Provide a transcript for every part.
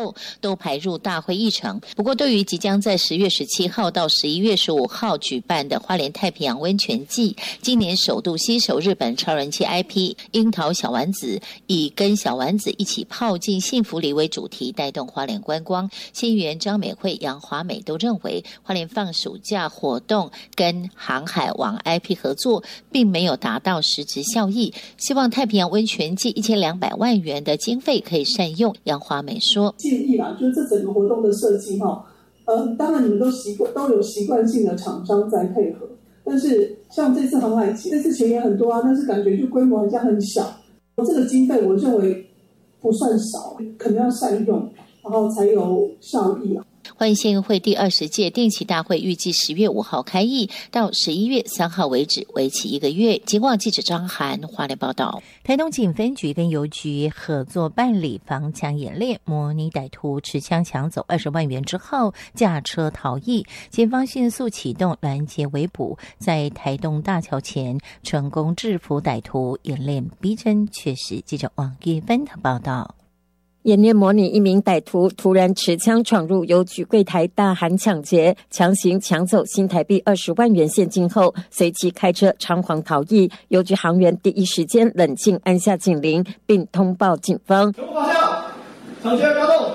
后都排入大会议程。不过，对于即将在10月17号到11月15号举办的花莲太平洋温泉季，今年首度携手日本超人气 IP 樱桃小丸子，以跟小丸子一起泡进幸福里为主题，带动花莲观光。县议员张美惠、杨华美都认为，花莲放暑假活动跟航海王 IP 合作，并没有达到实质效益，希望太平洋温泉季1200万元的经费可以善用。杨华美说：“ 建议啦，就是这整个活动的设计当然你们都有习惯性的厂商在配合，但是像这次航海期，这次钱也很多啊，但是感觉就规模好像很小。这个经费我认为不算少，可能要善用，然后才有效益啊。” 花莲县议会第20届定期大会预计10月5号开议，到11月3号为止，为期1个月。警广记者张涵花莲报道。台东警分局跟邮局合作办理防抢演练，模拟歹徒持枪抢走20万元之后驾车逃逸，警方迅速启动拦截围捕，在台东大桥前成功制服歹徒，演练逼真确实。记者王玉芬的报道。 演练模拟一名歹徒突然持枪闯入邮局柜台，大喊抢劫，强行抢走新台币20万元现金后，随即开车仓皇逃逸。邮局行员第一时间冷静按下警铃，并通报警方。 全部跑向，抢劫发动。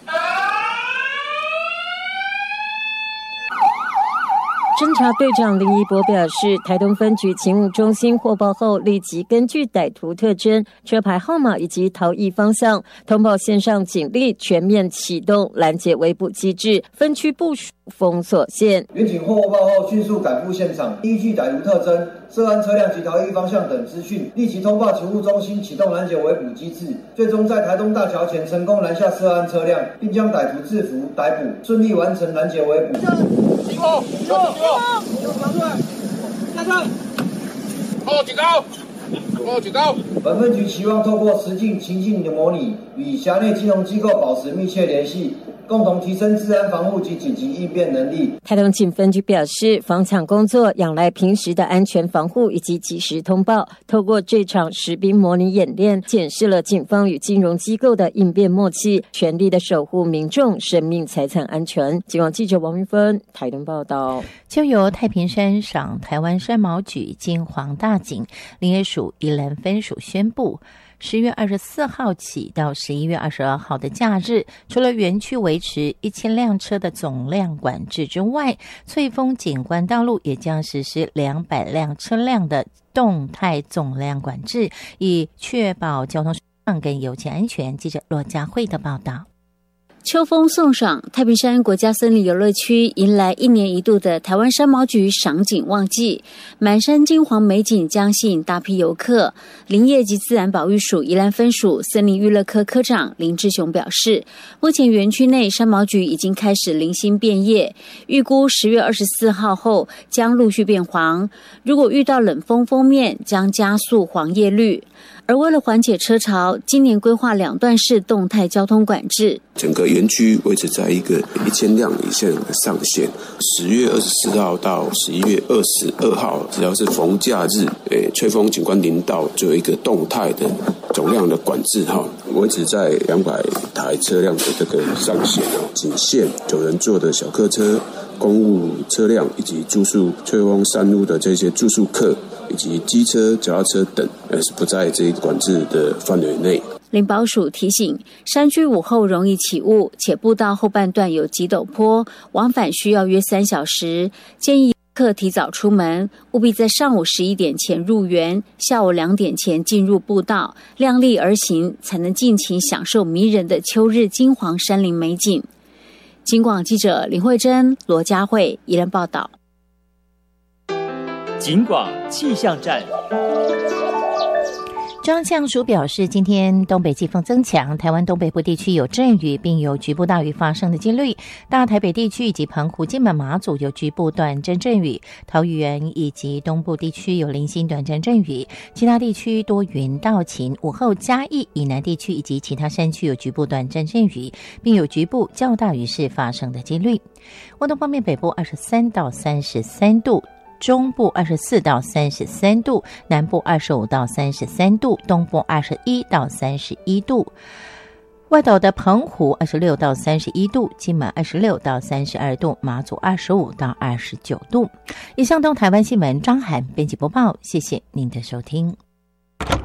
侦查队长林一博表示，台东分局勤务中心获报后，立即根据歹徒特征、车牌号码以及逃逸方向，通报线上警力全面启动拦截围捕机制，分区部署封锁线。 员警获报后迅速赶赴现场，依据歹徒特征、涉案车辆及逃逸方向等资讯，立即通报勤务中心启动拦截围捕机制，最终在台东大桥前成功拦下涉案车辆，并将歹徒制服逮捕，顺利完成拦截围捕。 警后，警后，拿出来，下车，警告，警告。 本分局期望透过实境情境的模拟，与辖内金融机构保持密切联系，共同提升治安防护及紧急应变能力。 台东警分局表示，防抢工作仰赖平时的安全防护以及及时通报。透过这场实兵模拟演练，检视了警方与金融机构的应变默契，全力的守护民众生命财产安全。警广记者王玉芬台东报道。 就由太平山赏台湾山毛榉金黄大锦林业署宜兰分署宣布，10月24号起到11月22号的假日，除了园区维持1000辆车的总量管制之外，翠峰景观道路也将实施200辆车辆的动态总量管制，以确保交通顺畅跟油气安全。记者罗佳慧的报道。 秋风送赏，太平山国家森林游乐区迎来1年一度的台湾山毛榉赏景旺季，满山金黄美景将吸引大批游客。林业及自然保育署宜兰分署森林娱乐科科长林志雄表示，目前园区内山毛榉已经开始零星变叶，预估10月24号后将陆续变黄，如果遇到冷风锋面，将加速黄叶绿。而为了缓解车潮，今年规划2段式动态交通管制， 整个园区维持在一个1000辆以下的上限。10月24号到11月22号，只要是逢假日，翠峰景观林道就有一个动态的总量的管制维持在200台车辆的这个上限，仅限9人座的小客车、公务车辆以及住宿翠峰山屋的这些住宿客，以及机车、脚踏车等，是不在这一管制的范围内。 林保署提醒，山区午后容易起雾，且步道后半段有急陡坡，往返需要约3小时，建议客提早出门，务必在上午11点前入园，下午2点前进入步道，量力而行，才能尽情享受迷人的秋日金黄山林美景。警广记者林慧珍、罗佳慧宜兰报道。 警广气象站。 中央气象署表示，今天东北季风增强，台湾东北部地区有阵雨，并有局部大雨发生的几率。大台北地区以及澎湖、金门、马祖有局部短暂阵雨，桃园以及东部地区有零星短暂阵雨，其他地区多云到晴。午后嘉义以南地区以及其他山区有局部短暂阵雨，并有局部较大雨势发生的几率。温度方面，北部23到33度。中部24到33度，南部25到33度，东部21到31度。 外岛的澎湖26到31度，金门26到32度，马祖25到29度。以上东台湾新闻，张涵编辑播报，谢谢您的收听。